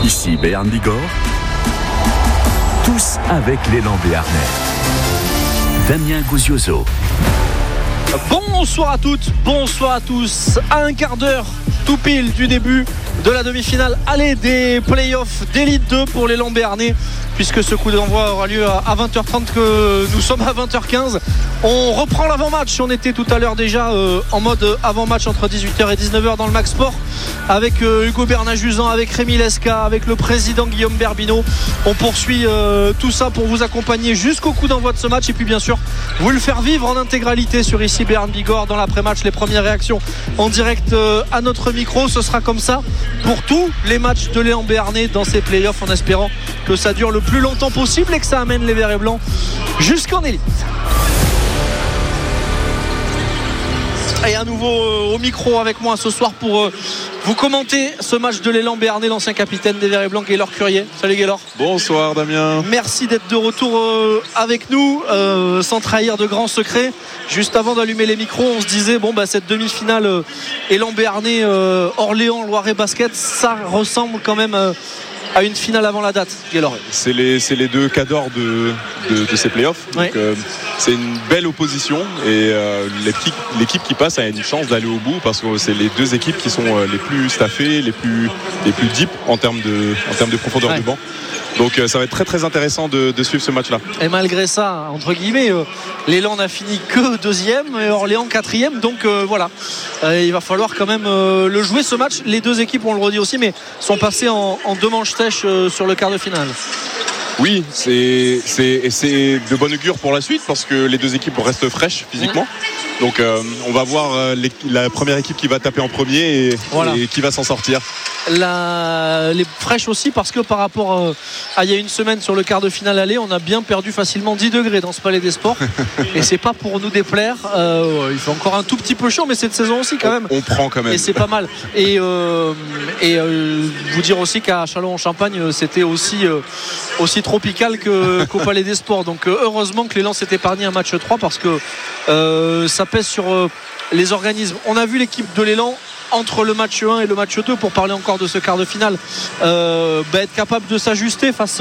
Ici Béarn Bigorre, tous avec l'élan béarnais. Damien Gousiozzo. Bonsoir à toutes, bonsoir à tous. À un quart d'heure tout pile du début de la demi-finale aller des playoffs d'Élite 2 pour l'élan béarnais, puisque ce coup d'envoi aura lieu à 20h30, que nous sommes à 20h15. On reprend l'avant-match. On était tout à l'heure déjà en mode avant-match entre 18h et 19h dans le Max Sport avec Hugo Bernajuzan, avec Rémi Lesca, avec le président Guillaume Berbino. On poursuit tout ça pour vous accompagner jusqu'au coup d'envoi de ce match, et puis bien sûr vous le faire vivre en intégralité sur ici Béarn Bigorre dans l'après-match. Les premières réactions en direct à notre micro. Ce sera comme ça pour tous les matchs de l'élan béarnais dans ces playoffs, en espérant que ça dure le plus longtemps possible et que ça amène les verts et blancs jusqu'en élite. Et à nouveau au micro avec moi ce soir pour vous commenter ce match de l'élan béarnais, l'ancien capitaine des verts et blancs, Gaylor Curier. Salut Gaylor. Bonsoir Damien. Merci d'être de retour avec nous, sans trahir de grands secrets. Juste avant d'allumer les micros, on se disait cette demi-finale élan béarnais Orléans Loiret Basket, ça ressemble quand même à une finale avant la date, Gaylor. C'est les deux cadors de ces playoffs. Ouais. Donc, c'est une belle opposition, et l'équipe qui passe a une chance d'aller au bout, parce que c'est les deux équipes qui sont les plus staffées, les plus deep en termes de profondeur de banc. Donc ça va être très très intéressant de suivre ce match-là. Et malgré ça, entre guillemets, l'élan n'a fini que deuxième et Orléans quatrième. Donc voilà, il va falloir quand même le jouer ce match. Les deux équipes, on le redit aussi, mais sont passées en deux manches sèches sur le quart de finale. Oui, c'est de bon augure pour la suite, parce que les deux équipes restent fraîches physiquement. Donc on va voir la première équipe qui va taper en premier et qui va s'en sortir. Les fraîches aussi, parce que par rapport à il y a une semaine sur le quart de finale aller, on a bien perdu facilement 10 degrés dans ce palais des sports. Et c'est pas pour nous déplaire, il fait encore un tout petit peu chaud, mais cette saison aussi quand même. On prend quand même. Et c'est pas mal. Et vous dire aussi qu'à Châlons-en-Champagne c'était aussi tropical qu'au palais des sports. Donc heureusement que l'élan s'est épargné un match 3, parce que ça pèse sur les organismes. On a vu l'équipe de l'élan entre le match 1 et le match 2, pour parler encore de ce quart de finale, être capable de s'ajuster face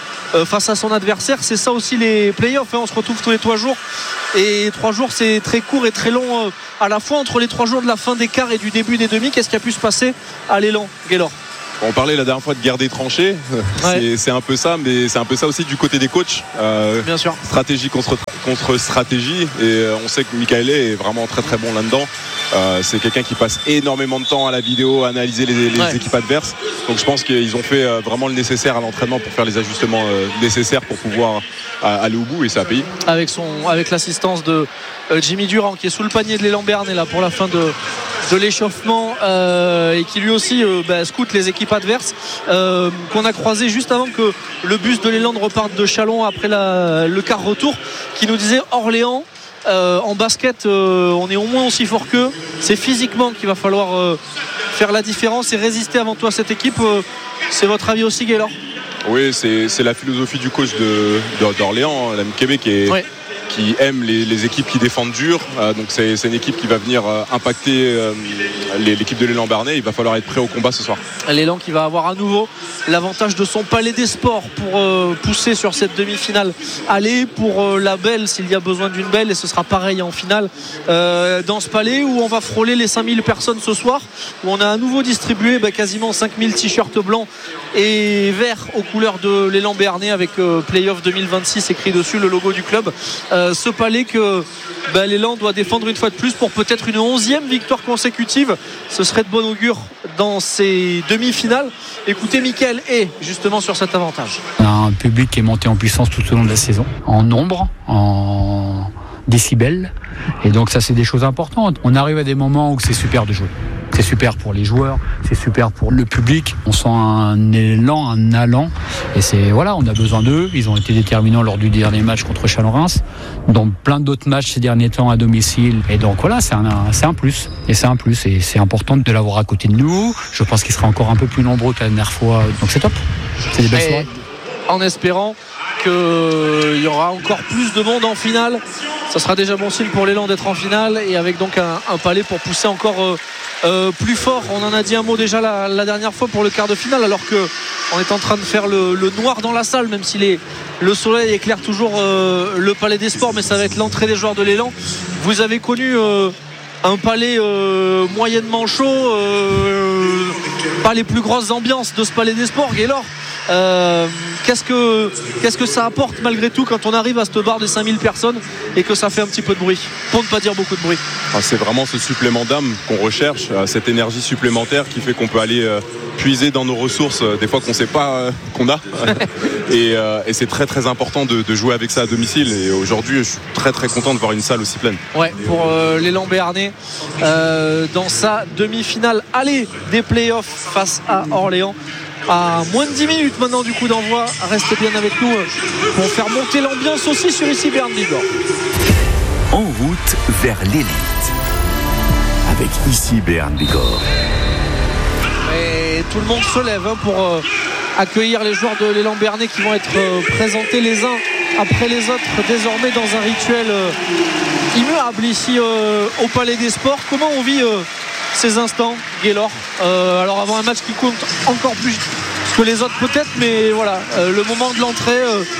à son adversaire. C'est ça aussi les playoffs, on se retrouve tous les 3 jours, et 3 jours c'est très court et très long à la fois, entre les 3 jours de la fin des quarts et du début des demi. Qu'est-ce qui a pu se passer à l'élan, Gaylor? On parlait la dernière fois de guerre des tranchées. C'est un peu ça, mais c'est un peu ça aussi du côté des coachs. Bien sûr. Stratégie contre stratégie, et on sait que Michael est vraiment très très bon là-dedans. C'est quelqu'un qui passe énormément de temps à la vidéo, à analyser les équipes adverses. Donc je pense qu'ils ont fait vraiment le nécessaire à l'entraînement pour faire les ajustements nécessaires pour pouvoir aller au bout, et ça a payé. Avec l'assistance de Jimmy Durand, qui est sous le panier de l'élan béarnais là pour la fin de l'échauffement, et qui lui aussi scoute les équipes adverses, qu'on a croisé juste avant que le bus de l'élan reparte de Châlons après le quart retour, qui nous disait Orléans en basket, on est au moins aussi fort qu'eux. C'est physiquement qu'il va falloir faire la différence et résister avant tout à cette équipe. C'est votre avis aussi, Gaylor? Oui, c'est la philosophie du coach d'Orléans, l'AM Québec, qui aime les équipes qui défendent dur. Donc c'est une équipe qui va venir impacter l'équipe de l'élan béarnais. Il va falloir être prêt au combat ce soir. L'élan qui va avoir à nouveau l'avantage de son palais des sports pour pousser sur cette demi-finale aller, pour la belle s'il y a besoin d'une belle, et ce sera pareil en finale dans ce palais où on va frôler les 5000 personnes ce soir, où on a à nouveau distribué quasiment 5000 t-shirts blancs et verts aux couleurs de l'élan béarnais, avec Playoff 2026 écrit dessus, le logo du club. Ce palais que l'élan doit défendre une fois de plus pour peut-être une 11e victoire consécutive. Ce serait de bon augure dans ces demi-finales. Écoutez Mickaël est justement sur cet avantage. On a un public qui est monté en puissance tout au long de la saison, en nombre, en décibels, et donc ça c'est des choses importantes. On arrive à des moments où c'est super de jouer. C'est super pour les joueurs, c'est super pour le public. On sent un élan, un allant. Et on a besoin d'eux. Ils ont été déterminants lors du dernier match contre Châlons-Reims, dans plein d'autres matchs ces derniers temps à domicile. Et donc c'est un plus. Et c'est un plus. Et c'est important de l'avoir à côté de nous. Je pense qu'il sera encore un peu plus nombreux que la dernière fois. Donc c'est top. C'est des belles soirées. En espérant qu'il y aura encore plus de monde en finale. Ça sera déjà bon signe pour l'élan d'être en finale, et avec donc un palais pour pousser encore plus fort. On en a dit un mot déjà la dernière fois pour le quart de finale, alors que on est en train de faire le noir dans la salle, même si le soleil éclaire toujours le Palais des Sports, mais ça va être l'entrée des joueurs de l'Élan. Vous avez connu un palais moyennement chaud, pas les plus grosses ambiances de ce Palais des Sports. Gaylor, qu'est-ce que ça apporte malgré tout quand on arrive à cette barre des 5000 personnes et que ça fait un petit peu de bruit, pour ne pas dire beaucoup de bruit? C'est vraiment ce supplément d'âme qu'on recherche, cette énergie supplémentaire qui fait qu'on peut aller puiser dans nos ressources des fois qu'on ne sait pas qu'on a et c'est très très important de jouer avec ça à domicile, et aujourd'hui je suis très très content de voir une salle aussi pleine. Ouais, pour l'élan béarnais dans sa demi-finale aller des playoffs face à Orléans. À moins de 10 minutes maintenant du coup d'envoi. Restez bien avec nous pour faire monter l'ambiance aussi sur ici Bern Bigorre. En route vers l'élite avec ici Bern Bigorre. Et tout le monde se lève pour accueillir les joueurs de l'élan béarnais qui vont être présentés les uns après les autres désormais dans un rituel immuable ici au Palais des Sports. Comment on vit ces instants, Gaylor, alors avant un match qui compte encore plus que les autres peut-être, mais voilà, le moment de l'entrée,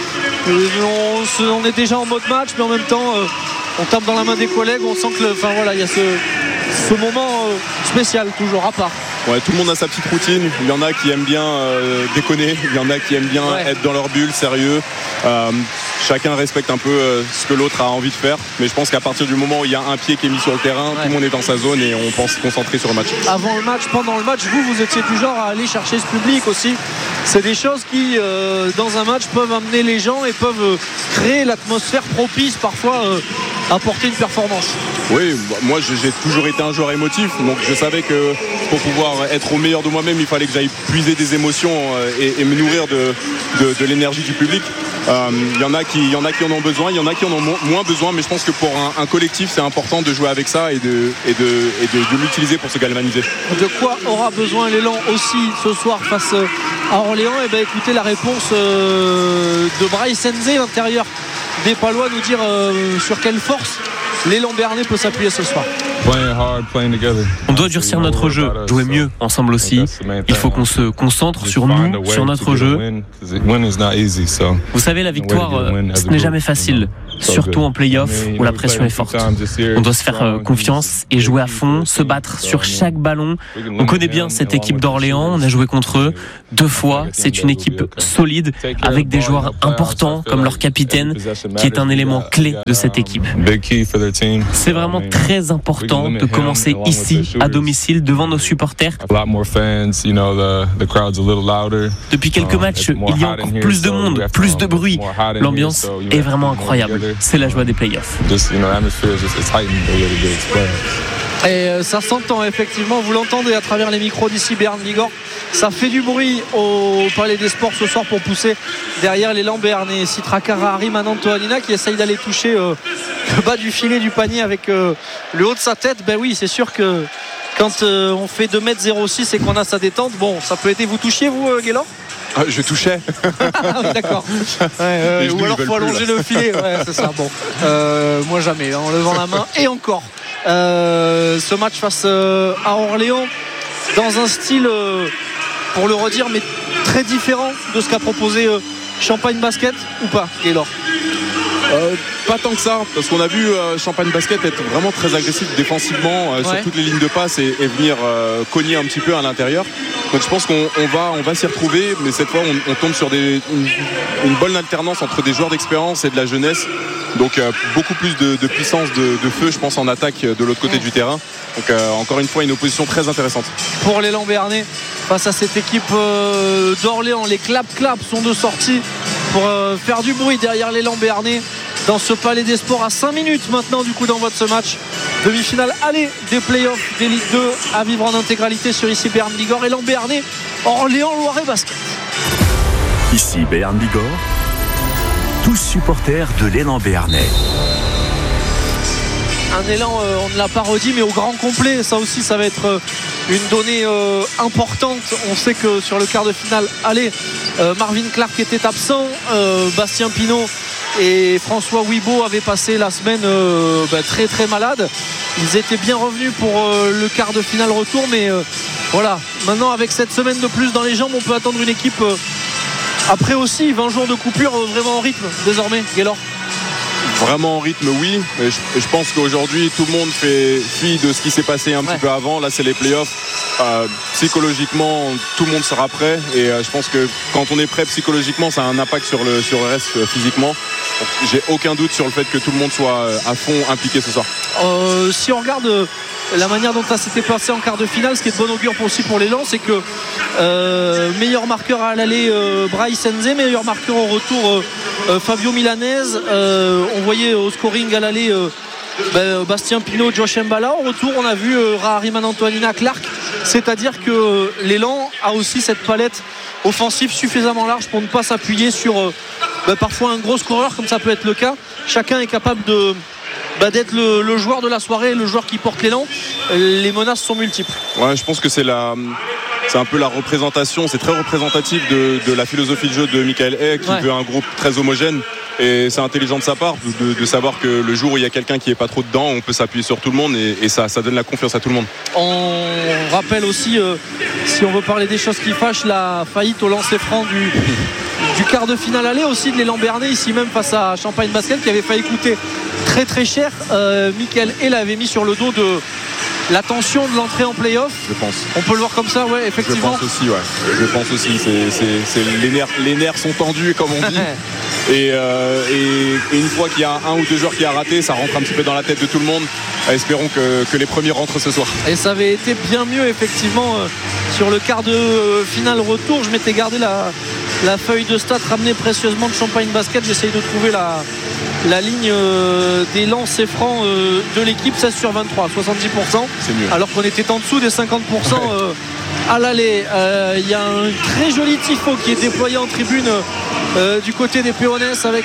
on est déjà en mode match, mais en même temps on tape dans la main des collègues, on sent que il y a ce moment spécial toujours à part. Ouais, tout le monde a sa petite routine. Il y en a qui aiment bien déconner, il y en a qui aiment bien être dans leur bulle, sérieux. Chacun respecte un peu ce que l'autre a envie de faire, mais je pense qu'à partir du moment où il y a un pied qui est mis sur le terrain, tout le monde est dans sa zone et on pense se concentrer sur le match. Avant le match, pendant le match, vous étiez du genre à aller chercher ce public aussi. C'est des choses qui dans un match peuvent amener les gens et peuvent créer l'atmosphère propice parfois à porter une performance. Oui, moi j'ai toujours été un joueur émotif, donc je savais que pour pouvoir être au meilleur de moi-même, il fallait que j'aille puiser des émotions et me nourrir de l'énergie du public. Il y en a qui en ont besoin, il y en a qui en ont moins besoin, mais je pense que pour un collectif c'est important de jouer avec ça et de l'utiliser pour se galvaniser. De quoi aura besoin l'élan aussi ce soir face à Orléans? Et écoutez la réponse de Bryce Enze, l'intérieur des Palois, nous dire sur quelle force l'élan béarnais peut s'appuyer ce soir. On doit durcir notre jeu, jouer mieux ensemble aussi. Il faut qu'on se concentre sur nous, sur notre jeu. Vous savez, la victoire, ce n'est jamais facile, surtout en play-off où la pression est forte. On doit se faire confiance et jouer à fond, se battre sur chaque ballon. On connaît bien cette équipe d'Orléans, on a joué contre eux 2 fois. C'est une équipe solide avec des joueurs importants comme leur capitaine qui est un élément clé de cette équipe. C'est vraiment très important de commencer ici, à domicile, devant nos supporters. Depuis quelques matchs, il y a encore plus de monde, plus de bruit. L'ambiance est vraiment incroyable. C'est la joie des playoffs. Et ça s'entend effectivement, vous l'entendez à travers les micros d'ici Bern Bigorre. Ça fait du bruit au Palais des Sports ce soir pour pousser derrière l'élan béarnais. Sitrakara Harry Manantoanina qui essaye d'aller toucher le bas du filet du panier avec le haut de sa tête. Oui, c'est sûr que quand on fait 2m06 et qu'on a sa détente, bon, ça peut aider. Vous touchiez vous, Gaylor? Je touchais. D'accord. Ou alors faut allonger le filet. Ouais, c'est ça. Bon, moi jamais, en levant la main. Et encore. Ce match face à Orléans dans un style, pour le redire, mais très différent de ce qu'a proposé Champagne Basket, ou pas, Gaylor? Pas tant que ça, parce qu'on a vu Champagne Basket être vraiment très agressif défensivement sur toutes les lignes de passe et venir cogner un petit peu à l'intérieur. Donc je pense qu'on va s'y retrouver, mais cette fois on tombe sur une bonne alternance entre des joueurs d'expérience et de la jeunesse. Donc beaucoup plus de puissance de feu, je pense, en attaque de l'autre côté du terrain. Donc encore une fois une opposition très intéressante. Pour l'élan béarnais face à cette équipe d'Orléans, les clap-clap sont de sortie pour faire du bruit derrière l'élan béarnais dans ce Palais des Sports à 5 minutes maintenant du coup d'envoi de ce match. Demi-finale aller des playoffs d'Élite 2 à vivre en intégralité sur ici Bern Bigorre. Élan béarnais, Orléans Loiret Basket. Ici Bern Bigorre, tous supporters de l'élan béarnais. Un élan, on ne l'a pas redit, mais au grand complet. Ça aussi, ça va être une donnée importante. On sait que sur le quart de finale aller, Marvin Clark était absent, Bastien Pinault et François Wibo avait passé la semaine très très malade. Ils étaient bien revenus pour le quart de finale retour, mais voilà, maintenant avec cette semaine de plus dans les jambes, on peut attendre une équipe après aussi 20 jours de coupure vraiment en rythme désormais. Gaylor, vraiment en rythme, oui, mais je pense qu'aujourd'hui tout le monde fait fi de ce qui s'est passé un petit peu avant. Là c'est les playoffs, psychologiquement tout le monde sera prêt, et je pense que quand on est prêt psychologiquement, ça a un impact sur le reste physiquement. Donc, j'ai aucun doute sur le fait que tout le monde soit à fond impliqué ce soir. Si on regarde la manière dont ça s'était passé en quart de finale, ce qui est de bon augure aussi pour l'élan, c'est que meilleur marqueur à l'aller Bryce Enze, meilleur marqueur au retour Fabio Milanese. On voyait au scoring à l'aller Bastien Pinot, Josh Mbala. Au retour, on a vu Rahariman Antoanina, Clark. C'est-à-dire que l'élan a aussi cette palette offensive suffisamment large pour ne pas s'appuyer sur parfois un gros scoreur comme ça peut être le cas. Chacun est capable d'être le joueur de la soirée, le joueur qui porte l'élan. Les menaces sont multiples. Ouais, je pense que c'est un peu la représentation, c'est très représentatif de la philosophie de jeu de Michael Hay, qui veut un groupe très homogène, et c'est intelligent de sa part de savoir que le jour où il y a quelqu'un qui n'est pas trop dedans, on peut s'appuyer sur tout le monde, et ça donne la confiance à tout le monde. On rappelle aussi, si on veut parler des choses qui fâchent, la faillite au lancer franc du quart de finale aller aussi de l'élan Bernay, ici même face à Champagne Basket, qui avait failli coûter très très cher. Michael Hay l'avait mis sur le dos de la tension de l'entrée en play-off. Je pense. On peut le voir comme ça, ouais, effectivement. Je pense aussi. C'est les nerfs sont tendus, comme on dit. Et une fois qu'il y a un ou deux joueurs qui a raté, ça rentre un petit peu dans la tête de tout le monde. Espérons que les premiers rentrent ce soir. Et ça avait été bien mieux effectivement sur le quart de finale retour. Je m'étais gardé la feuille de stats ramenée précieusement de Champagne Basket. J'essaye de trouver la ligne des lancers francs de l'équipe. 16 sur 23, 70%. C'est mieux. Alors qu'on était en dessous des 50% à l'aller. Il y a un très joli tifo qui est déployé en tribune du côté des Péonès avec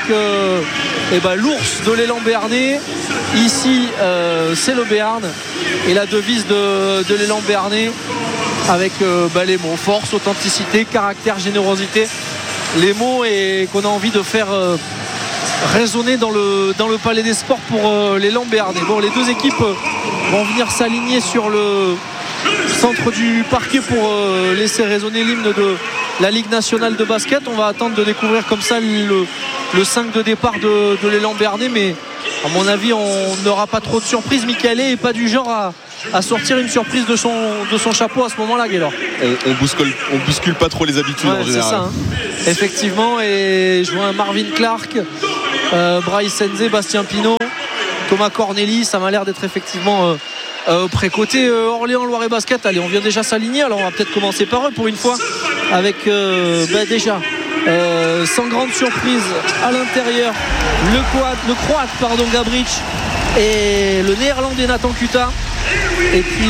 l'ours de l'élan Béarnais. Ici c'est le Béarn, et la devise de l'élan Béarnais avec les mots force, authenticité, caractère, générosité, les mots et qu'on a envie de faire résonner dans le palais des sports pour l'élan Béarnais. Bon, les deux équipes vont venir s'aligner sur le centre du parquet pour laisser résonner l'hymne de la Ligue nationale de basket. On va attendre de découvrir comme ça le 5 de départ de l'élan Béarnais, mais à mon avis on n'aura pas trop de surprises. Michael Hay n'est pas du genre à sortir une surprise de son chapeau à ce moment-là, Gaylor. On bouscule pas trop les habitudes en général. C'est ça, effectivement. Et je vois un Marvin Clark, Bryce Enze, Bastien Pinot, Thomas Corneli. Ça m'a l'air d'être effectivement prêt. Côté Orléans Loiret Basket, allez, on vient déjà s'aligner. Alors on va peut-être commencer par eux pour une fois, avec déjà sans grande surprise à l'intérieur le croate Gabric et le néerlandais Nathan Kuta. Et puis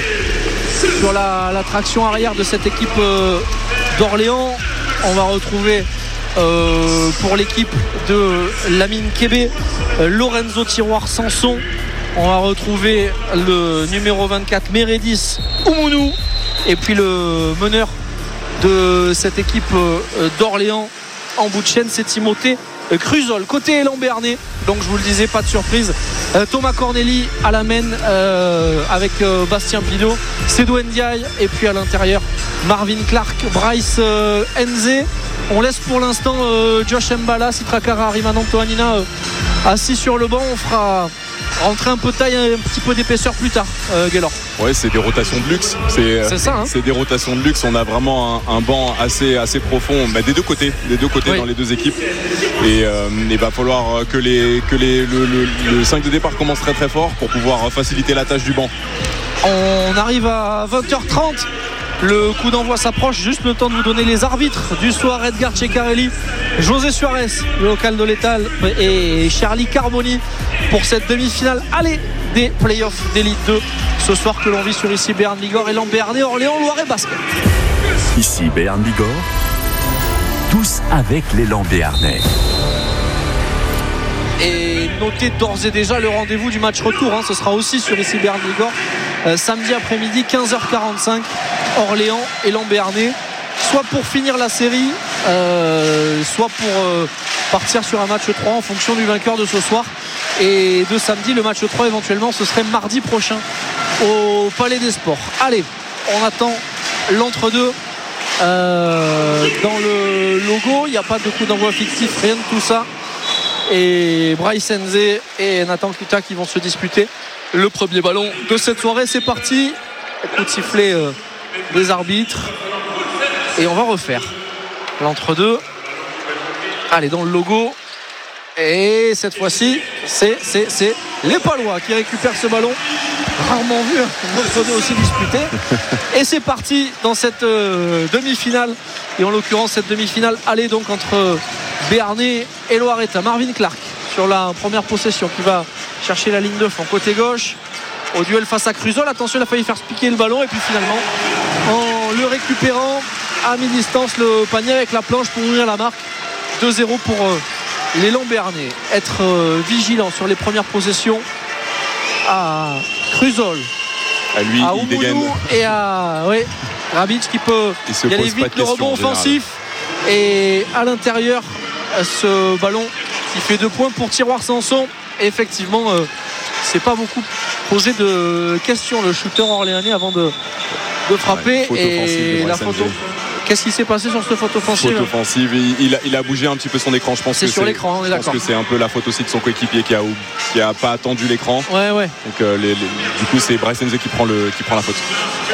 sur la traction arrière de cette équipe d'Orléans, on va retrouver pour l'équipe de Lamine Kébé Lorenzo Tiroir Sanson. On va retrouver le numéro 24 Meredis Oumounou, et puis le meneur de cette équipe d'Orléans en bout de chaîne, c'est Timothée Cruzol. Côté élan Béarnais, donc je vous le disais, pas de surprise, Thomas Corneli à la main avec Bastien Pinot, Sédou Ndiaye, et puis à l'intérieur Marvin Clark, Bryce Enze. On laisse pour l'instant Josh Mbala, Sitrakara, Ariman Antoanina assis sur le banc. On fera rentrer un peu de taille, un petit peu d'épaisseur plus tard, Gaylor. Ouais, c'est des rotations de luxe. C'est ça, hein. C'est des rotations de luxe. On a vraiment un banc assez profond, des deux côtés oui. Dans les deux équipes. Et il va falloir que le 5 de départ commence très très fort pour pouvoir faciliter la tâche du banc. On arrive à 20h30. Le coup d'envoi s'approche, juste le temps de vous donner les arbitres du soir. Edgar Ceccarelli, José Suarez, le local de l'Étal, et Charlie Carboni pour cette demi-finale aller des playoffs d'Élite 2 ce soir, que l'on vit sur ici Béarn Bigorre et Béarnais Orléans Loiret Basket. Ici Béarn Bigorre, tous avec l'élan béarnais. Et notez d'ores et déjà le rendez-vous du match retour, ce sera aussi sur ici Béarn Bigorre, samedi après-midi 15h45, Orléans et Béarnais, soit pour finir la série, soit pour partir sur un match 3 en fonction du vainqueur de ce soir et de samedi. Le match 3 éventuellement ce serait mardi prochain au Palais des Sports. Allez, on attend l'entre-deux dans le logo. Il n'y a pas de coup d'envoi fictif, rien de tout ça. Et Bryce Enze et Nathan Kuta qui vont se disputer le premier ballon de cette soirée. C'est parti, coup de sifflet des arbitres et on va refaire l'entre-deux. Allez, dans le logo, et cette fois-ci c'est les Palois qui récupèrent ce ballon, rarement vu un entre-deux aussi disputé. Et c'est parti dans cette demi-finale, et en l'occurrence cette demi-finale allez donc entre Béarnais et Loiretain. Marvin Clark sur la première possession qui va chercher la ligne de fond côté gauche au duel face à Cruzol. Attention, il a failli faire piquer le ballon et puis finalement en le récupérant à mi-distance le panier avec la planche pour ouvrir la marque. 2-0 pour les Lambernais. Être vigilant sur les premières possessions à Cruzol, à lui, à Oumoudou et à Grabic qui peut y aller vite. Le rebond offensif et à l'intérieur ce ballon qui fait 2 points pour Tiroir Sanson. Et effectivement c'est pas beaucoup posé de questions le shooter orléanais avant de frapper. Et la photo, qu'est-ce qui s'est passé sur cette faute offensive? Faute offensive, il a bougé un petit peu son écran. Je pense c'est que sur l'écran, on est d'accord. Je pense que c'est un peu la faute aussi de son coéquipier qui a pas attendu l'écran. Ouais. Donc du coup c'est Bryce Enze qui prend la faute.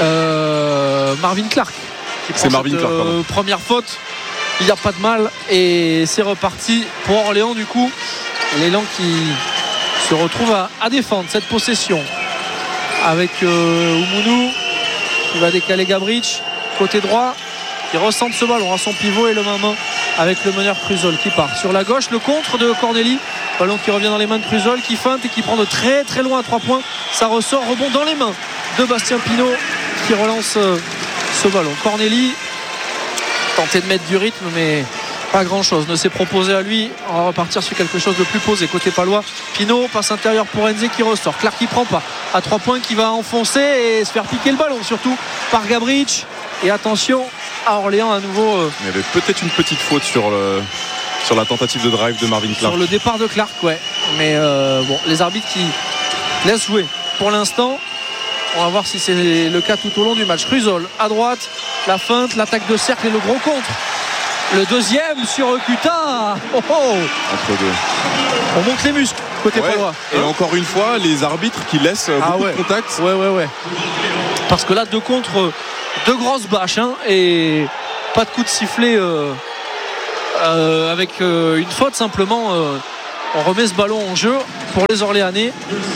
Marvin Clark qui prend Marvin Clark, première faute. Il n'y a pas de mal et c'est reparti pour Orléans. Du coup l'élan qui se retrouve à défendre cette possession avec Oumoudou qui va décaler Gabric côté droit, qui ressente ce ballon à son pivot et le main avec le meneur Cruzol qui part sur la gauche. Le contre de Corneli, ballon qui revient dans les mains de Cruzol qui feinte et qui prend de très très loin à 3 points. Ça ressort, rebond dans les mains de Bastien Pinault qui relance ce ballon. Corneli tentait de mettre du rythme mais pas grand chose ne s'est proposé à lui. On va repartir sur quelque chose de plus posé côté palois. Pinault passe intérieur pour Enze qui ressort. Clark qui prend pas à 3 points, qui va enfoncer et se faire piquer le ballon surtout par Gabric. Et attention à Orléans à nouveau. Il y avait peut-être une petite faute sur la tentative de drive de Marvin Clark. Sur le départ de Clark, ouais. Mais les arbitres qui laissent jouer pour l'instant. On va voir si c'est le cas tout au long du match. Cruzol à droite, la feinte, l'attaque de cercle et le gros contre. Le deuxième sur Kuta. Entre deux. On monte les muscles côté palois. Et encore une fois, les arbitres qui laissent beaucoup de contact. Ouais. Parce que là, 2 contre, 2 grosses bâches et pas de coup de sifflet avec une faute. Simplement, on remet ce ballon en jeu pour les Orléanais.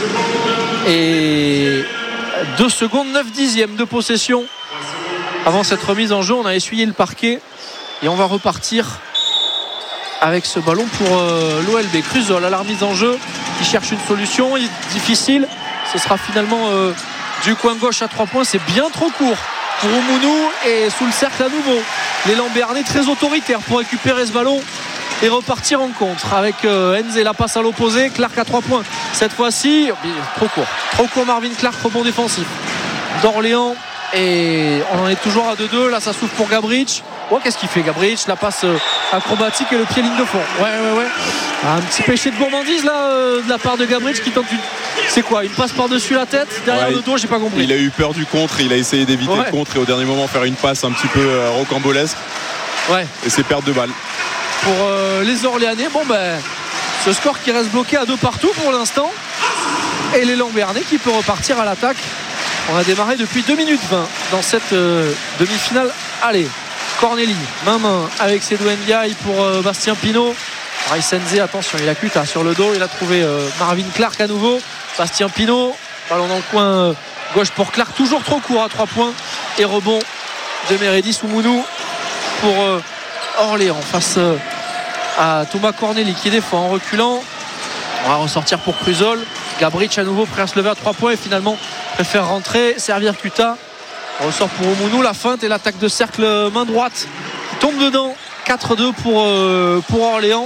Et 2 secondes, 9 dixièmes de possession avant cette remise en jeu. On a essuyé le parquet. Et on va repartir avec ce ballon pour l'OLB. Cruzol à la remise en jeu qui cherche une solution difficile. Ce sera finalement du coin gauche à 3 points. C'est bien trop court pour Oumoudou et sous le cercle à nouveau. L'élan béarnais très autoritaire pour récupérer ce ballon et repartir en contre avec Enze. La passe à l'opposé. Clark à 3 points. Cette fois-ci, trop court Marvin Clark, rebond défensif d'Orléans. Et on en est toujours à 2-2. Là ça s'ouvre pour Gabric. Qu'est-ce qu'il fait Gabric? La passe acrobatique et le pied ligne de fond. Ouais. Un petit péché de gourmandise là de la part de Gabric qui tente une passe par-dessus la tête derrière le dos, j'ai pas compris. Il a eu peur du contre, il a essayé d'éviter le contre et au dernier moment faire une passe un petit peu rocambolesque. Et c'est perte de balle pour les Orléanais. Ce score qui reste bloqué à 2 partout pour l'instant et l'élan béarnais qui peut repartir à l'attaque. On a démarré depuis 2 minutes 20 dans cette demi-finale. Allez, Corneli, main avec Sédou Ndiaye pour Bastien Pinault. Bryce Enze, attention, il a Kuta sur le dos. Il a trouvé Marvin Clark à nouveau. Bastien Pinault, ballon dans le coin gauche pour Clark, toujours trop court à 3 points. Et rebond de Meredith Oumoudou pour Orléans face à Thomas Corneli qui défend en reculant. On va ressortir pour Cruzol. Gabric à nouveau prêt à se lever à 3 points et finalement préfère rentrer, servir Kuta. On ressort pour Oumoudou, la feinte et l'attaque de cercle main droite qui tombe dedans. 4-2 pour Orléans.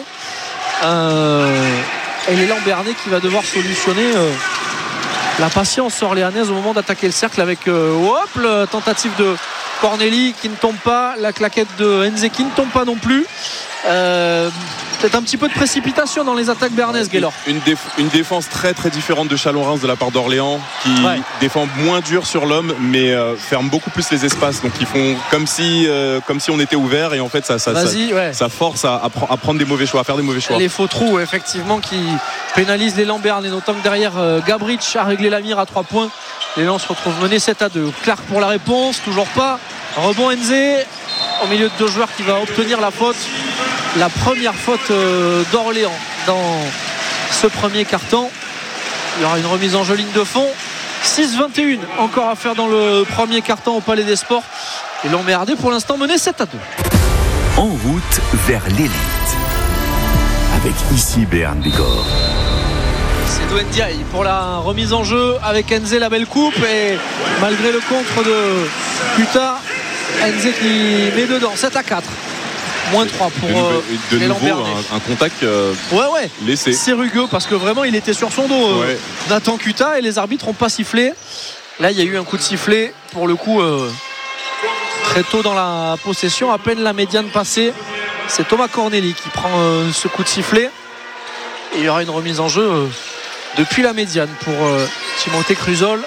Et l'élan béarnais qui va devoir solutionner la patience orléanaise au moment d'attaquer le cercle avec la tentative de Corneli qui ne tombe pas, la claquette de Enze qui ne tombe pas non plus. peut-être un petit peu de précipitation dans les attaques béarnaises, Gaylor. Une défense très très différente de Chalon-Reims de la part d'Orléans, qui défend moins dur sur l'homme, mais ferme beaucoup plus les espaces. Donc ils font comme si on était ouvert, et en fait ça force à prendre des mauvais choix, à faire des mauvais choix. Les faux trous, effectivement, qui pénalisent l'élan béarnais, notamment que derrière Gabrich a réglé la mire à 3 points. L'élan se retrouve mené 7-2. Clark pour la réponse, toujours pas. Rebond Nzé au milieu de 2 joueurs qui va obtenir la faute. La première faute d'Orléans dans ce premier quart-temps. Il y aura une remise en jeu ligne de fond. 6-21 encore à faire dans le premier quart-temps au Palais des Sports. Et l'Emmerdé pour l'instant mené 7-2. En route vers l'élite. Avec ici Béarn Bigorre. C'est Douane Diaye pour la remise en jeu avec Nzé, la belle coupe, et malgré le contre de Kuta, Nzé qui met dedans. 7-4. Moins 3 pour de nouveau un contact laissé. C'est rugueux parce que vraiment il était sur son dos, Nathan Kuta, et les arbitres n'ont pas sifflé. Là il y a eu un coup de sifflet pour le coup très tôt dans la possession, à peine la médiane passée. C'est Thomas Corneli qui prend ce coup de sifflet, et il y aura une remise en jeu depuis la médiane pour Timothée Cruzol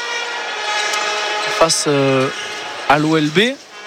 face à l'OLB,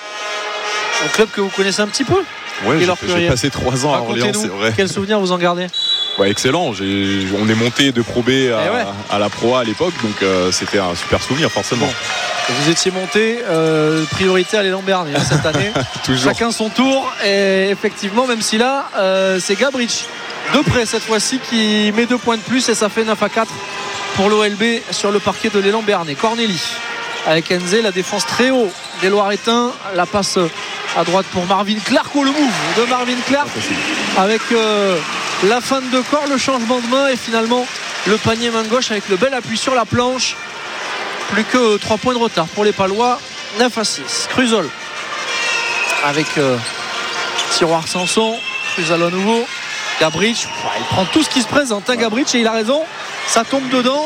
un club que vous connaissez un petit peu. Oui, j'ai passé 3 ans à Orléans, c'est vrai. Quel souvenir vous en gardez? Excellent, on est monté de Pro B à la Pro A à l'époque, donc c'était un super souvenir forcément. Bon. Vous étiez monté, priorité à l'élan béarnais cette année. Chacun son tour, et effectivement, même si là c'est Gabrich de près cette fois-ci qui met 2 points de plus, et ça fait 9-4 pour l'OLB sur le parquet de l'élan béarnais. Corneli avec Nzé, la défense très haut des Loiretains, la passe à droite pour Marvin Clark, le move de Marvin Clark avec la fin de corps, le changement de main, et finalement le panier main gauche avec le bel appui sur la planche. Plus que 3 points de retard pour les Palois. 9-6. Cruzol avec tiroir Sanson. Cruzol à nouveau. Gabrich, il prend tout ce qui se présente, Gabrich, et il a raison, ça tombe dedans.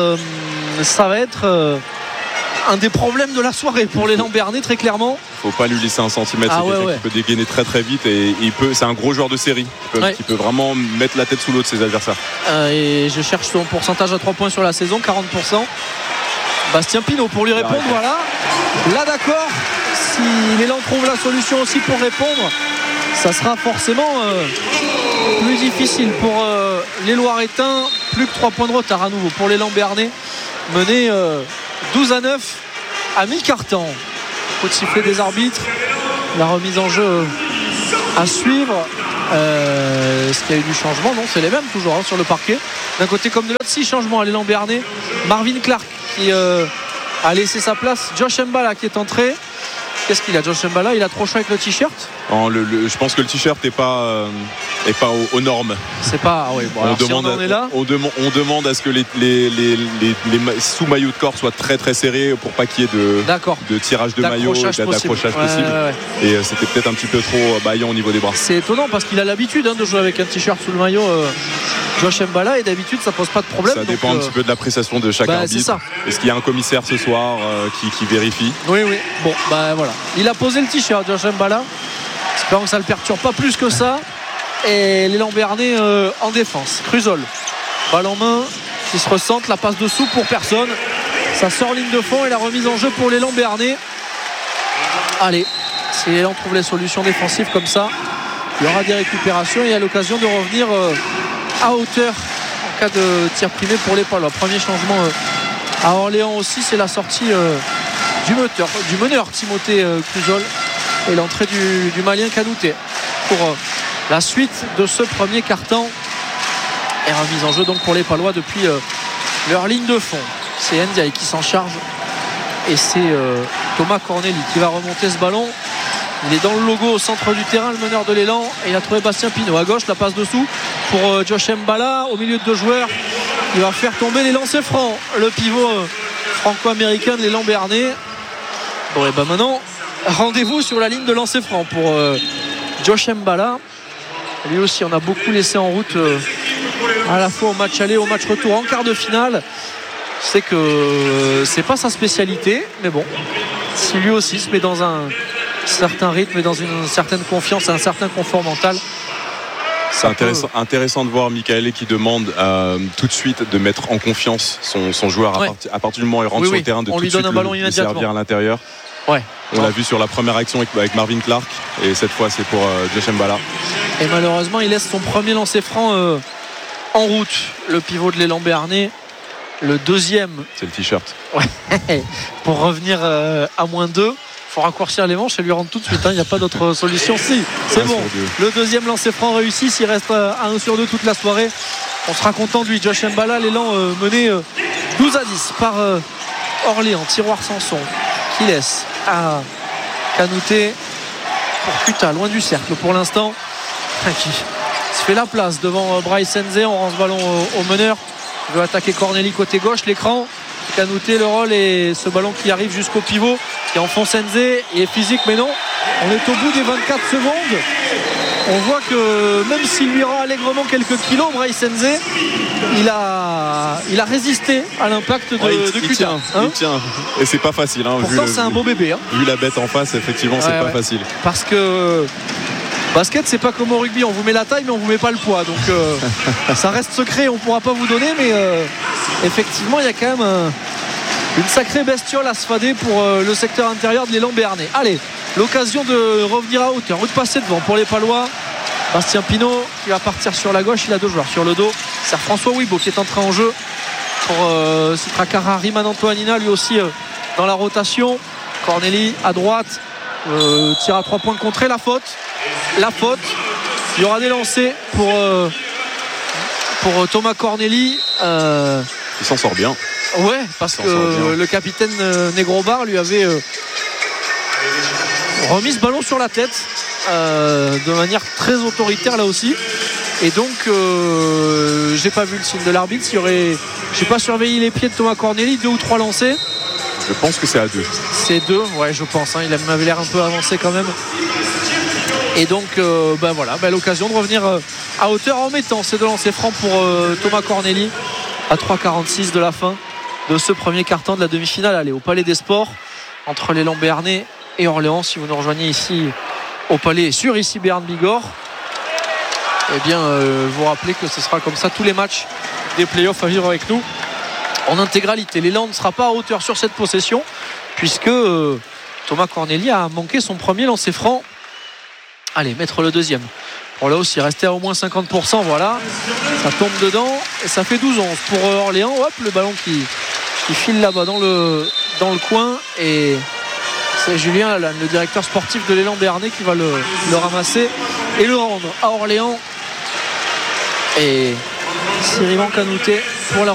Ça va être un des problèmes de la soirée pour l'élan béarnais, très clairement. Faut pas lui laisser 1 centimètre. C'est quelqu'un qui peut dégainer très très vite, et c'est un gros joueur de série qui peut vraiment mettre la tête sous l'eau de ses adversaires. Et je cherche son pourcentage à 3 points sur la saison, 40%. Bastien Pinault pour lui répondre. Voilà, là d'accord, si l'élan trouve la solution aussi pour répondre, ça sera forcément plus difficile pour les Loiretains. Plus que 3 points de retard à nouveau pour l'élan béarnais, mené 12-9 à mi-carton. Coup de sifflet des arbitres, la remise en jeu à suivre. Est-ce qu'il y a eu du changement? Non, c'est les mêmes toujours sur le parquet, d'un côté comme de l'autre. 6 changements à l'élan béarnais. Marvin Clark qui a laissé sa place. Josh Mbala qui est entré. Qu'est-ce qu'il a, Josh Mbala? Il a trop chaud avec le t-shirt. Je pense que le t-shirt n'est pas aux normes. C'est pas. On demande à ce que les sous-maillots de corps soient très très serrés pour pas qu'il y ait de tirage de maillot, d'accrochage possible. Et c'était peut-être un petit peu trop baillant au niveau des bras. C'est étonnant parce qu'il a l'habitude de jouer avec un t-shirt sous le maillot. Josh Mbala, et d'habitude ça pose pas de problème. Ça dépend un petit peu de l'appréciation de chaque arbitre. Est-ce qu'il y a un commissaire ce soir qui vérifie? Oui. Bon, voilà. Il a posé le t-shirt, Josh Mbala. Espérons que ça ne le perturbe pas plus que ça. Et l'élan béarnais en défense. Cruzol, balle en main, qui se ressente, la passe dessous pour personne. Ça sort ligne de fond, et la remise en jeu pour l'élan béarnais. Allez, si l'élan trouve les solutions défensives comme ça, il y aura des récupérations et à l'occasion de revenir à hauteur en cas de tir primé pour les Palois. Premier changement à Orléans aussi, c'est la sortie du meneur Timothée Cruzol, et l'entrée du Malien Kanouté pour la suite de ce premier quart-temps. Et remise en jeu donc pour les Palois depuis leur ligne de fond. C'est Ndiaye qui s'en charge, et c'est Thomas Corneli qui va remonter ce ballon. Il est dans le logo au centre du terrain, le meneur de l'élan, et il a trouvé Bastien Pinault à gauche. La passe dessous pour Josh Mbala au milieu de 2 joueurs. Il va faire tomber les lancers francs, le pivot franco-américain de l'élan béarnais. Bon, et maintenant rendez-vous sur la ligne de lancer franc pour Josh Mbala. Lui aussi on a beaucoup laissé en route à la fois au match aller, au match retour, en quart de finale. C'est que c'est pas sa spécialité, mais bon, si lui aussi se met dans un certain rythme et dans une certaine confiance et un certain confort mental, C'est intéressant de voir Michaele qui demande tout de suite de mettre en confiance son joueur à partir du moment où il rentre sur le terrain, de on tout lui de donne suite un ballon le servir à l'intérieur. Ouais. On l'a vu sur la première action avec Marvin Clark, et cette fois c'est pour Josh Mballa. Et malheureusement il laisse son premier lancer franc en route, le pivot de l'élan béarnais. Le deuxième, c'est le t-shirt. Ouais. Pour revenir à -2, il faut raccourcir les manches et lui rendre tout de suite. Il n'y a pas d'autre solution. Si, c'est bon. Le deuxième lancer franc réussi. S'il reste à 1 sur 2 toute la soirée, on sera content de lui. Josh Mballa, l'élan mené 12-10 par Orléans. Tiroir Sanson qui laisse à Kanouté pour Kuta, loin du cercle pour l'instant, qui se fait la place devant Bryce Nze. On rend ce ballon au meneur. Il veut attaquer Corneli côté gauche, l'écran. Kanouté, le rôle, et ce ballon qui arrive jusqu'au pivot, qui enfonce Nze. Il est physique, mais non. On est au bout des 24 secondes. On voit que même s'il lui rend allègrement quelques kilos, Bryce Nze, il a résisté à l'impact de Kuta. Il tient. Et c'est pas facile. Pourtant, c'est un beau bébé. Vu la bête en face, effectivement, c'est pas facile. Parce que basket, c'est pas comme au rugby, on vous met la taille mais on vous met pas le poids, donc ça reste secret, on pourra pas vous donner, mais effectivement il y a quand même une sacrée bestiole à se fader pour le secteur intérieur de l'élan béarnais. Allez, l'occasion de revenir à hauteur ou de passer devant pour les Palois. Bastien Pinault qui va partir sur la gauche, il a 2 joueurs sur le dos. C'est François Wibo qui est entré en jeu pour Sitrakara. Riman Antoanina lui aussi dans la rotation. Corneli à droite, tir à 3 points contré, la faute. Il y aura des lancers pour Thomas Corneli. Il s'en sort bien. Ouais, parce que le capitaine Negrobar lui avait remis ce ballon sur la tête de manière très autoritaire là aussi. Et donc j'ai pas vu le signe de l'arbitre. J'ai pas surveillé les pieds de Thomas Corneli. 2 ou 3 lancers. Je pense que c'est à 2. C'est 2, ouais, je pense. Il m'avait l'air un peu avancé quand même. Et donc l'occasion de revenir à hauteur en mettant ces 2 lancers francs pour Thomas Corneli à 3,46 de la fin de ce premier quart-temps de la demi-finale. Allez, au Palais des Sports, entre l'élan béarnais et Orléans. Si vous nous rejoignez ici au Palais sur ici Béarn-Bigorre, eh bien vous rappelez que ce sera comme ça tous les matchs des playoffs à vivre avec nous en intégralité. L'élan ne sera pas à hauteur sur cette possession puisque Thomas Corneli a manqué son premier lancer franc. Allez, mettre le deuxième. Pour là aussi, rester à au moins 50%. Voilà, ça tombe dedans et ça fait 12-11 pour Orléans. Hop, le ballon qui file là-bas dans le coin, et c'est Julien Lalanne, le directeur sportif de l'élan béarnais, qui va le ramasser et le rendre à Orléans. Et Sirivan Kanouté pour la